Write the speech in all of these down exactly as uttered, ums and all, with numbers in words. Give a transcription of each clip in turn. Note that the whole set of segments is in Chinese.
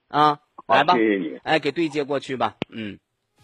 啊，来吧， 谢谢你。 哎，给对接过去吧。嗯。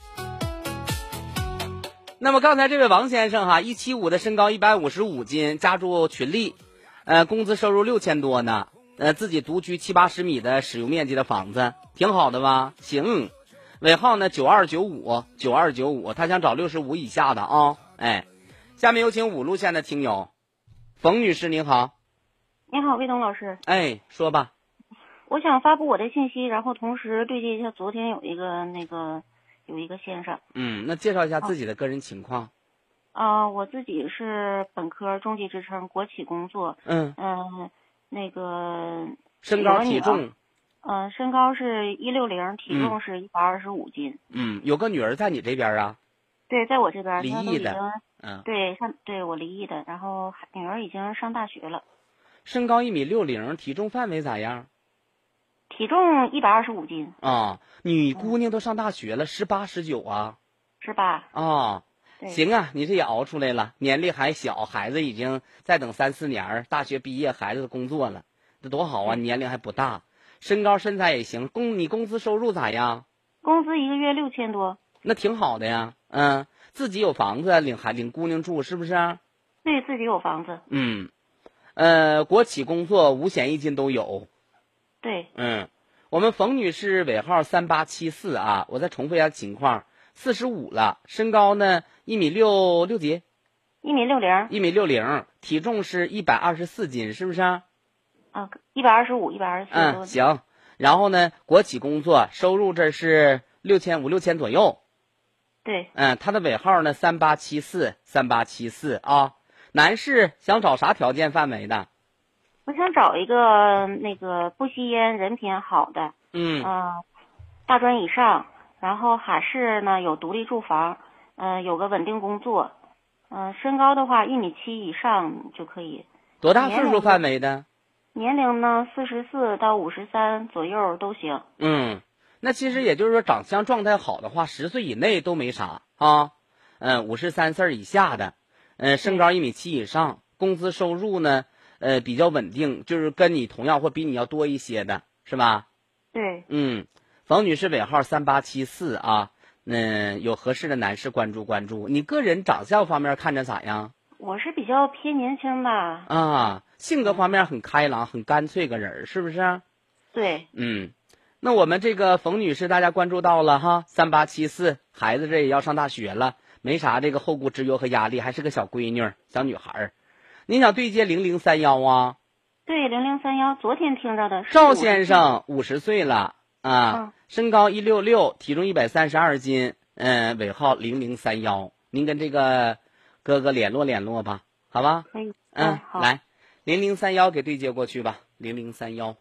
那么刚才这位王先生哈，一七五的身高，一百五十五斤，家住群力，呃，工资收入六千多呢，呃，自己独居七八十米的使用面积的房子，挺好的吧？行，尾号呢九二九五九二九五，他想找六十五以下的啊。哎，下面有请五路线的听友，冯女士您好。 你好，魏东老师。 哎，说吧。 我想发布我的信息，然后同时对接一下昨天有一个那个有一个先生。 嗯，那介绍一下自己的个人情况。 啊、呃，我自己是本科中级职称，国企工作。 嗯嗯、呃，那个身高体重。 嗯、呃，身高是一六零，体重是一百二十五斤。 嗯，有个女儿在你这边啊？ 对，在我这边。 离异的。嗯。 对，上对我离异的，然后女儿已经上大学了。 身高一米六零，体重范围咋样？ 体重一百二十五斤。 啊，女姑娘都上大学了，十八十九啊。 十八。 啊。行啊，你这也熬出来了，年龄还小，孩子已经再等三四年，大学毕业，孩子工作了，这多好啊！年龄还不大，身高身材也行。工你工资收入咋样？ 工资一个月六千多。 那挺好的呀，嗯，自己有房子，领孩领姑娘住，是不是？ 对，自己有房子。 嗯，呃，国企工作，五险一金都有。 对。 嗯，我们冯女士尾号三八七四啊，我再重复一下情况。四十五了，身高呢一米六六几？ 一米六零。 一米六零，体重是一百二十四斤，是不是？ 啊，一百二十五，一百二十四。 嗯，行。然后呢，国企工作，收入这是六千五六千左右。 对。 嗯，他的尾号呢三八七四三八七四啊。男士想找啥条件范围的？ 我想找一个那个不吸烟、人品好的。 嗯。 啊、呃，大专以上。然后海事呢有独立住房，嗯、呃，有个稳定工作，嗯、呃，身高的话一米七以上就可以。 多大岁数范围的？ 年龄呢，四十四到五十三左右都行。 嗯，那其实也就是说，长相状态好的话，十岁以内都没啥啊。嗯，五十三岁以下的，嗯，身高一米七以上，工资收入呢，呃，比较稳定，就是跟你同样或比你要多一些的，是吧？ 对。 嗯。冯女士尾号三八七四啊，嗯，有合适的男士关注关注。你个人长相方面看着咋样？ 我是比较偏年轻的。 啊，性格方面很开朗，很干脆个人，是不是？ 对。 嗯，那我们这个冯女士，大家关注到了哈，三八七四，孩子这也要上大学了，没啥这个后顾之忧和压力，还是个小闺女，小女孩。您想对接零零三幺啊？ 对，零零三幺，昨天听着的。 赵先生五十岁了。啊， 嗯、 身高一六六，体重一百三十二斤，嗯，尾号零零三幺，您跟这个哥哥联络联络吧，好吧？ 可以。 嗯， 好， 来，零零三幺给对接过去吧，零零三幺。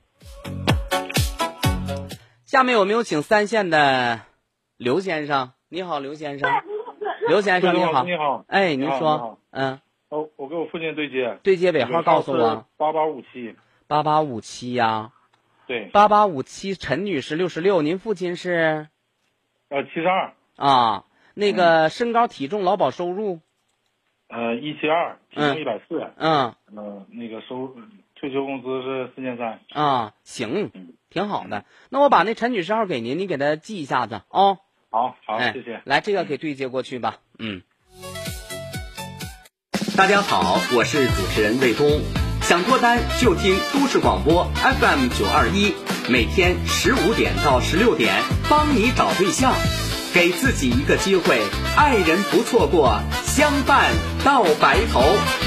下面我们有请三线的刘先生，你好，刘先生。刘先生你好。 你好。 哎，您说。嗯。 哦，我给我父亲对接。 对接尾号告诉我。 八八五七。 八八五七呀。 对， 八八五七，陈女士六十六，您父亲是？ 呃，七十二。 啊，那个身高、体重、劳保收入？ 呃，一七二，体重一百四。 嗯。 呃，那个收退休工资是四千三。 啊，行，挺好的。那我把那陈女士号给您，你给她记一下子啊。哦、 好好、 哎， 谢谢。 来，这个给对接过去吧。嗯。 大家好，我是主持人魏东。想脱单就听都市广播 F M 九二一，每天十五点到十六点，帮你找对象，给自己一个机会，爱人不错过，相伴到白头。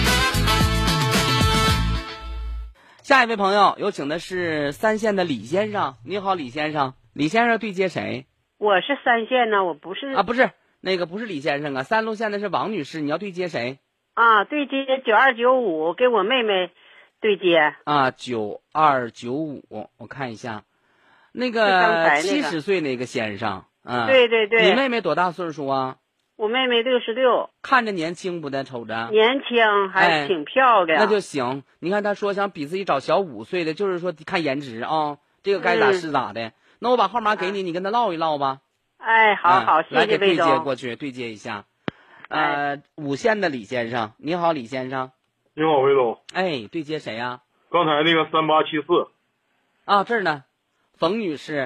下一位朋友有请的是三线的李先生，你好，李先生。李先生对接谁？ 我是三线呢，我不是啊，不是那个不是李先生啊，三路线的是王女士，你要对接谁？ 啊，对接九二九五，给我妹妹。对接啊，九二九五，我看一下，那个七十岁那个先生，啊， 对对对， 你妹妹多大岁数啊？ 我妹妹六十六， 看着年轻不的，瞅着年轻，还挺漂亮、 哎。那就行，你看她说想比自己找小五岁的，就是说看颜值啊，这个该咋是咋的。嗯、那我把号码给你，你跟她唠一唠吧。 哎，好好， 嗯、 谢谢来给对接过去，对接一下。呃， 哎、 五线的李先生，你好，李先生。 你好，魏总。 哎，对接谁呀、啊？ 刚才那个三八七四。 啊，这儿呢，冯女士。